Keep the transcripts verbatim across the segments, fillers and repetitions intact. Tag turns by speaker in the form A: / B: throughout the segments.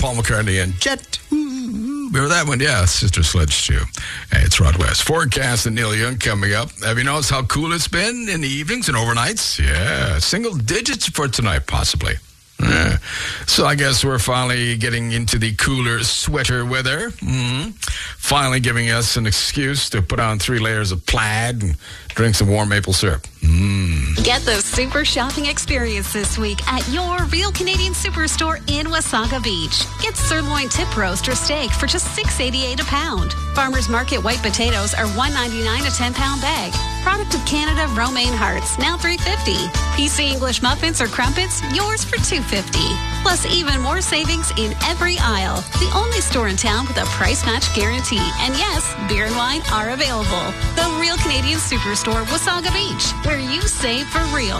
A: Paul McCartney and Jet. Remember that one? Yeah, Sister Sledge too. Hey, it's Rod West. Forecast and Neil Young coming up. Have you noticed how cool it's been in the evenings and overnights? Yeah, single digits for tonight, possibly. Yeah. So I guess we're finally getting into the cooler sweater weather. Mm-hmm. Finally giving us an excuse to put on three layers of plaid and drink some warm maple syrup. Mm.
B: Get the super shopping experience this week at your Real Canadian Superstore in Wasaga Beach. Get sirloin tip roast or steak for just six eighty-eight a pound. Farmers Market white potatoes are one ninety-nine a ten pound bag. Product of Canada romaine hearts, now three fifty. P C English muffins or crumpets, yours for two fifty. Plus even more savings in every aisle. The only store in town with a price match guarantee. And yes, beer and wine are available. The Real Canadian Superstore, Wasaga Beach, where you save for real.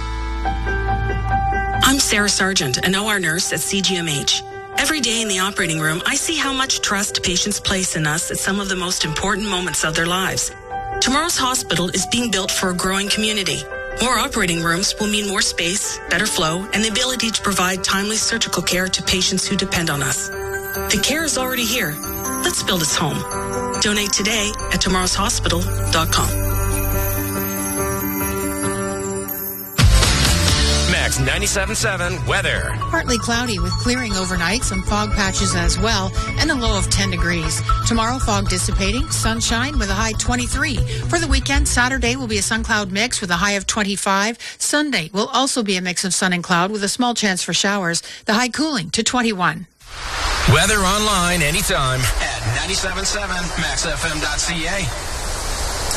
C: I'm Sarah Sargent, an O R nurse at C G M H. Every day in the operating room, I see how much trust patients place in us at some of the most important moments of their lives. Tomorrow's hospital is being built for a growing community. More operating rooms will mean more space, better flow, and the ability to provide timely surgical care to patients who depend on us. The care is already here. Let's build its home. Donate today at tomorrows hospital dot com.
D: Max ninety-seven point seven weather.
E: Partly cloudy with clearing overnight, some fog patches as well, and a low of ten degrees. Tomorrow, fog dissipating, sunshine with a high twenty-three. For the weekend, Saturday will be a sun-cloud mix with a high of twenty-five. Sunday will also be a mix of sun and cloud with a small chance for showers. The high cooling to twenty-one.
D: Weather online anytime at ninety-seven point seven max f m dot c a.